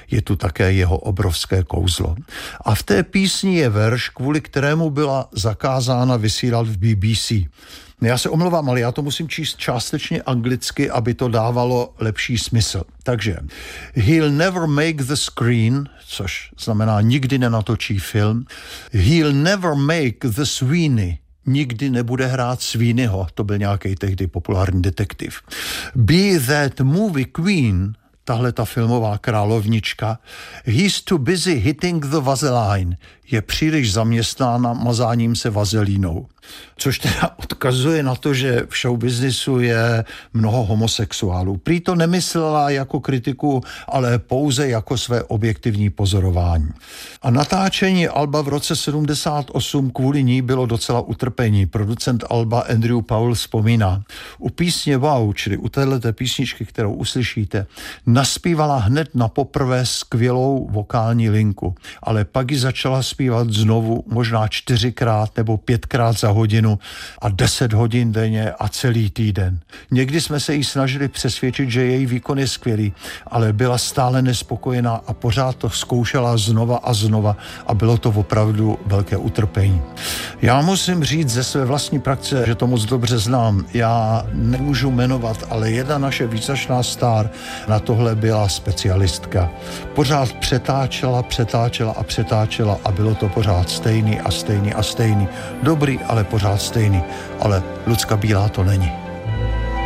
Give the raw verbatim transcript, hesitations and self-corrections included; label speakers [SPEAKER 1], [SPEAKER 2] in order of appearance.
[SPEAKER 1] je tu také jeho obrovské kouzlo. A v té písni je verš, kvůli kterému byla zakázána vysílat v B B C. Já se omlouvám, ale já to musím číst částečně anglicky, aby to dávalo lepší smysl. Takže he'll never make the screen, což znamená nikdy nenatočí film. He'll never make the Sweeney, nikdy nebude hrát Sweeneyho, to byl nějaký tehdy populární detektiv. Be that movie queen, tahle ta filmová královnička, he's too busy hitting the vaseline, je příliš zaměstnána mazáním se vazelínou. Což teda odkazuje na to, že v showbiznisu je mnoho homosexuálů. Prý to nemyslela jako kritiku, ale pouze jako své objektivní pozorování. A natáčení alba v roce sedmdesát osm kvůli ní bylo docela utrpení. Producent alba Andrew Powell vzpomíná. U písně Wow, čili u téhleté písničky, kterou uslyšíte, naspívala hned na poprvé skvělou vokální linku, ale pak ji začala zpívat znovu možná čtyřikrát nebo pětkrát za hodinu a deset hodin denně a celý týden. Někdy jsme se jí snažili přesvědčit, že její výkon je skvělý, ale byla stále nespokojená a pořád to zkoušela znova a znova a bylo to opravdu velké utrpení. Já musím říct ze své vlastní praxe, že to moc dobře znám. Já nemůžu jmenovat, ale jedna naše význačná star na tohle byla specialistka. Pořád přetáčela, přetáčela a přetáčela a bylo to pořád stejný a stejný a stejný. Dobrý, ale pořád stejný. Ale Lucka Bílá to není.